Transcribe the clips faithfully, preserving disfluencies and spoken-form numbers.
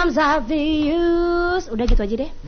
Sometimes obvious. Udah gitu aja deh.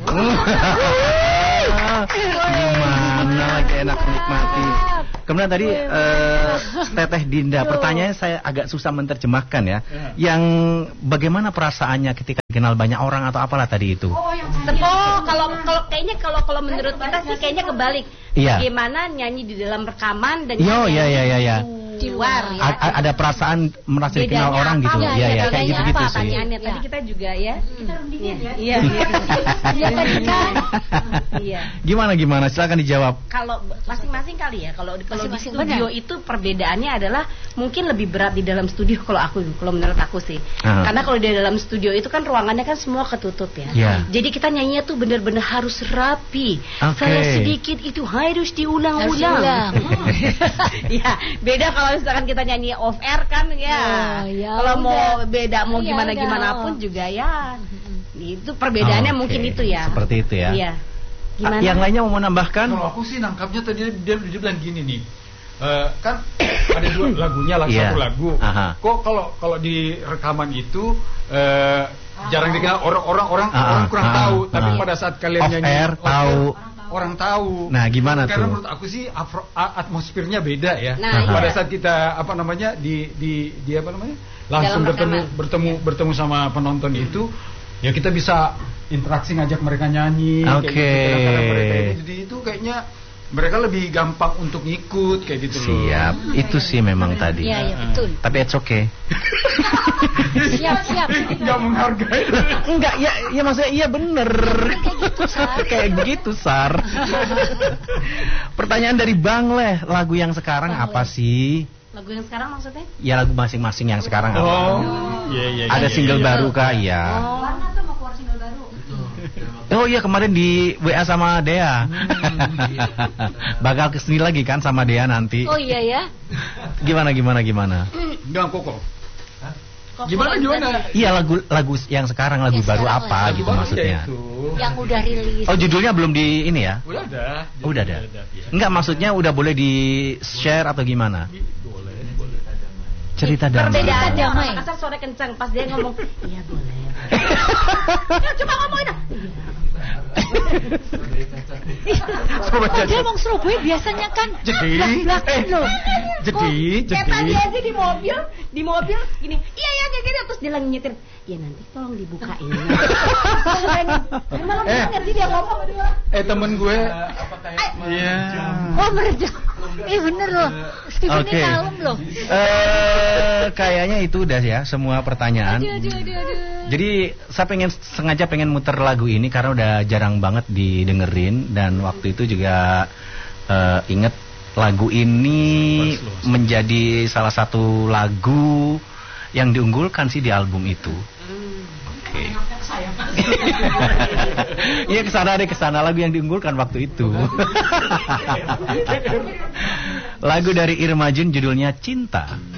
Gimana lagi enak menikmati. Kemudian tadi uh, Teteh Dinda, pertanyaannya saya agak susah menerjemahkan ya. Yang bagaimana perasaannya ketika dikenal banyak orang atau apalah tadi itu? Oh, kalau kalau kayaknya kalau kalau menurut kita sih kayaknya kebalik. Iya. Bagaimana nyanyi di dalam rekaman dan Yo, ya ya ya ya. di luar ya. A- ada perasaan merasa dikenal Bedanya orang apa? gitu. Ya, Iya ya, kayak bedanya gitu-gitu apa? sih. Pertanyaannya tadi kita juga ya. Kita rundingin ya. Iya. Iya tadi kan. Iya. Gimana gimana? Silakan dijawab. Kalau masing-masing kali ya. Kalau kalau di Masing-masing, studio benar. itu perbedaannya adalah mungkin lebih berat di dalam studio kalau aku kalau menurut aku sih. Aha. Karena kalau di dalam studio itu kan ruangannya kan semua ketutup ya. Iya. Jadi kita nyanyinya tuh benar-benar harus rapi. Oke. Salah sedikit itu harus diulang-ulang. Harus diulang. Ya, beda kalau misalkan kita nyanyi off air kan ya. Oh, ya kalau udah. mau beda mau Ya gimana udah. gimana pun juga ya. Itu perbedaannya Oke. mungkin itu ya. Seperti itu ya. Iya. Gimana? Yang lainnya mau menambahkan? Kalau aku sih nangkapnya tadi dia, dia bilang gini nih. Eh, kan ada dua lagunya lah, Iya. satu lagu. Aha. Kok kalau kalau di rekaman itu eh, jarang dikenal orang-orang orang Ah, orang kurang ah, tahu, ah. tapi pada saat kalian Off nyanyi air, off tahu. orang tahu. Nah, gimana Karena tuh? menurut aku sih afro- a- atmosfernya beda ya. Nah, pada iya. saat kita apa namanya di di di apa namanya langsung Dalam bertemu rekaman. bertemu bertemu sama penonton itu, ya kita bisa interaksi ngajak mereka nyanyi. kayak Oke. gitu. Kadang-kadang mereka ini jadi itu kayaknya mereka lebih gampang untuk ngikut kayak gitu loh. Siap, itu sih memang tadi. Iya, iya betul. Tapi it's okay. Siap, siap. Nggak menghargai. Enggak, ya, ya maksudnya iya bener. Kayak gitu, Sar. Kayak begitu, Sar. Pertanyaan dari Bang Leh, lagu yang sekarang Bang apa Leh. sih? Lagu yang sekarang maksudnya? Ya lagu masing-masing yang sekarang apa? Oh, iya iya. Ada iya, single iya. baru kah? Iya. Warna tuh mau keluar single baru. Oh iya, kemarin di W A sama Dea. Bakal kesini lagi kan sama Dea nanti. Oh iya ya. Gimana gimana gimana? Enggak kok. Kok Gimana kalau gimana? Iya, lagu lagu yang sekarang lagu Yang baru sekarang apa lah. gitu Baru maksudnya? ya itu. Yang udah rilis. Oh, judulnya belum di ini ya? Udah ada. Oh, udah ada. ya. Enggak, maksudnya udah boleh di share atau gimana? Boleh, boleh. Cerita damai. Perbedaannya Damai. orang Makassar suara kencang pas dia ngomong, iya boleh. Ya, coba ngomongin dah. Coba Oh, dia jadi. ngomong Surabaya biasanya kan Jadi, belak-belakan eh, loh. Jadi, Kayak tadi jadi. aja di mobil, di mobil gini, iya iya kayak gini terus dia lagi nyetir. Ya nanti tolong dibukain. Emang Eh. ngerti dia ngomong. Eh temen gue. Iya. Oh meredah. Eh bener loh. Steven Oke. ini kalem loh. Eh, kayaknya itu udah ya semua pertanyaan. Aduh, aduh, aduh, aduh. Jadi saya pengen sengaja pengen muter lagu ini karena udah jarang banget didengerin dan waktu itu juga eh, inget lagu ini menjadi salah satu lagu yang diunggulkan sih di album itu. Oke. Iya kesana deh kesana lagu yang diunggulkan waktu itu. Lagu dari Irma Jun judulnya Cinta.